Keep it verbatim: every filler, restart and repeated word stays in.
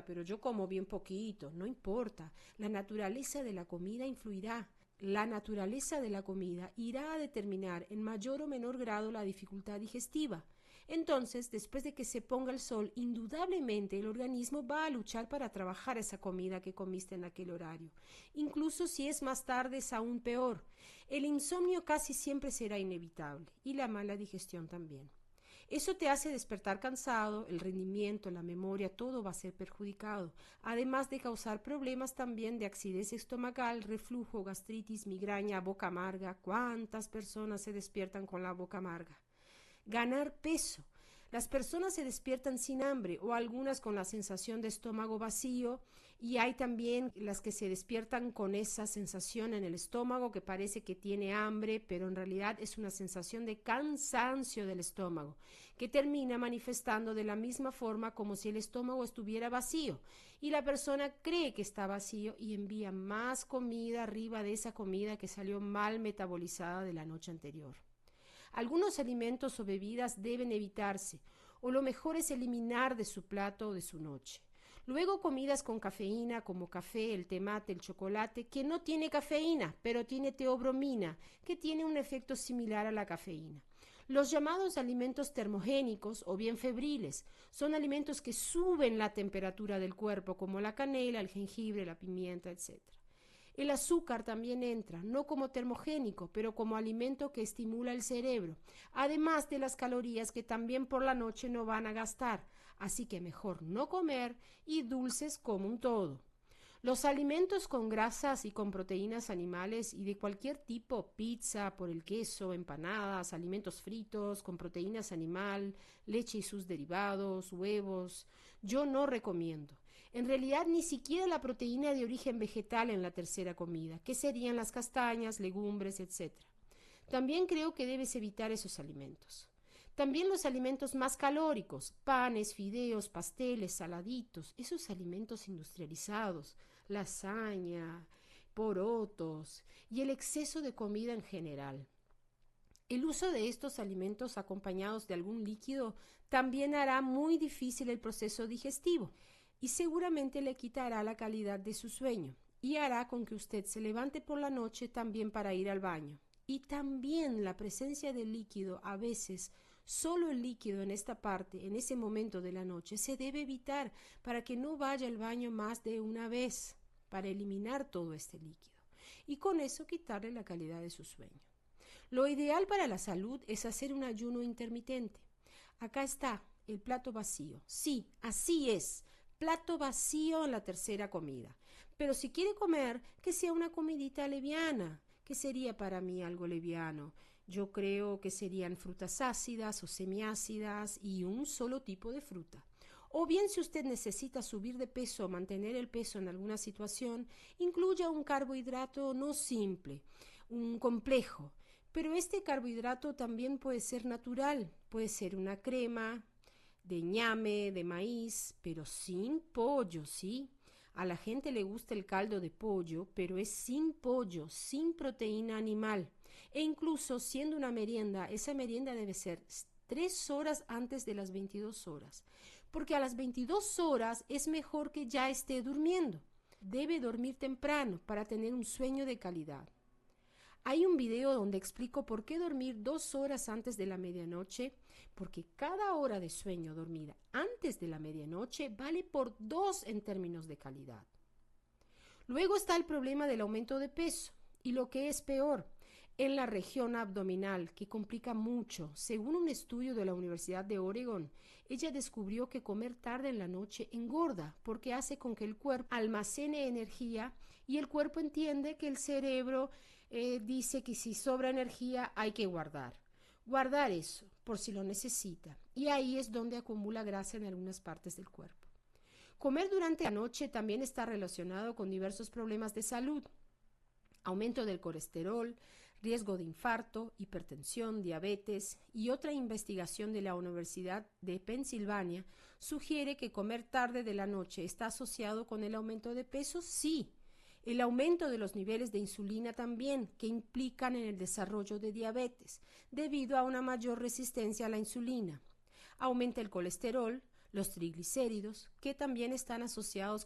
pero yo como bien poquito. No importa, la naturaleza de la comida influirá. La naturaleza de la comida irá a determinar en mayor o menor grado la dificultad digestiva. Entonces, después de que se ponga el sol, indudablemente el organismo va a luchar para trabajar esa comida que comiste en aquel horario. Incluso si es más tarde, es aún peor. El insomnio casi siempre será inevitable y la mala digestión también. Eso te hace despertar cansado, el rendimiento, la memoria, todo va a ser perjudicado, además de causar problemas también de acidez estomacal, reflujo, gastritis, migraña, boca amarga. ¿Cuántas personas se despiertan con la boca amarga? Ganar peso. Las personas se despiertan sin hambre o algunas con la sensación de estómago vacío, y hay también las que se despiertan con esa sensación en el estómago que parece que tiene hambre, pero en realidad es una sensación de cansancio del estómago que termina manifestando de la misma forma como si el estómago estuviera vacío y la persona cree que está vacío y envía más comida arriba de esa comida que salió mal metabolizada de la noche anterior. Algunos alimentos o bebidas deben evitarse, o lo mejor es eliminar de su plato o de su noche. Luego comidas con cafeína como café, el té mate, el chocolate, que no tiene cafeína, pero tiene teobromina, que tiene un efecto similar a la cafeína. Los llamados alimentos termogénicos o bien febriles son alimentos que suben la temperatura del cuerpo, como la canela, el jengibre, la pimienta, etcétera. El azúcar también entra, no como termogénico, pero como alimento que estimula el cerebro, además de las calorías que también por la noche no van a gastar, así que mejor no comer y dulces como un todo. Los alimentos con grasas y con proteínas animales y de cualquier tipo, pizza, por el queso, empanadas, alimentos fritos con proteínas animal, leche y sus derivados, huevos, yo no recomiendo. En realidad ni siquiera la proteína de origen vegetal en la tercera comida, que serían las castañas, legumbres, etcétera. También creo que debes evitar esos alimentos. También los alimentos más calóricos, panes, fideos, pasteles, saladitos, esos alimentos industrializados, lasaña, porotos y el exceso de comida en general. El uso de estos alimentos acompañados de algún líquido también hará muy difícil el proceso digestivo y seguramente le quitará la calidad de su sueño y hará con que usted se levante por la noche también para ir al baño. Y también la presencia del líquido, a veces solo el líquido en esta parte, en ese momento de la noche, se debe evitar para que no vaya al baño más de una vez, para eliminar todo este líquido y con eso quitarle la calidad de su sueño. Lo ideal para la salud es hacer un ayuno intermitente. Acá está el plato vacío. Sí, así es. Plato vacío en la tercera comida. Pero si quiere comer, que sea una comidita liviana. ¿Qué sería para mí algo liviano? Yo creo que serían frutas ácidas o semiácidas y un solo tipo de fruta. O bien, si usted necesita subir de peso o mantener el peso en alguna situación, incluya un carbohidrato no simple, un complejo. Pero este carbohidrato también puede ser natural, puede ser una crema de ñame, de maíz, pero sin pollo, ¿sí? A la gente le gusta el caldo de pollo, pero es sin pollo, sin proteína animal. E incluso siendo una merienda, esa merienda debe ser tres horas antes de las veintidós horas, porque a las veintidós horas es mejor que ya esté durmiendo. Debe dormir temprano para tener un sueño de calidad. Hay un video donde explico por qué dormir dos horas antes de la medianoche, porque cada hora de sueño dormida antes de la medianoche vale por dos en términos de calidad. Luego está el problema del aumento de peso y lo que es peor, en la región abdominal, que complica mucho. Según un estudio de la Universidad de Oregon, ella descubrió que comer tarde en la noche engorda porque hace con que el cuerpo almacene energía y el cuerpo entiende que el cerebro eh, dice que si sobra energía hay que guardar. Guardar eso por si lo necesita y ahí es donde acumula grasa en algunas partes del cuerpo. Comer durante la noche también está relacionado con diversos problemas de salud. Aumento del colesterol, riesgo de infarto, hipertensión, diabetes y otra investigación de la Universidad de Pensilvania sugiere que comer tarde de la noche está asociado con el aumento de peso, sí. El aumento de los niveles de insulina también, que implican en el desarrollo de diabetes, debido a una mayor resistencia a la insulina. Aumenta el colesterol, Los triglicéridos, que también están asociados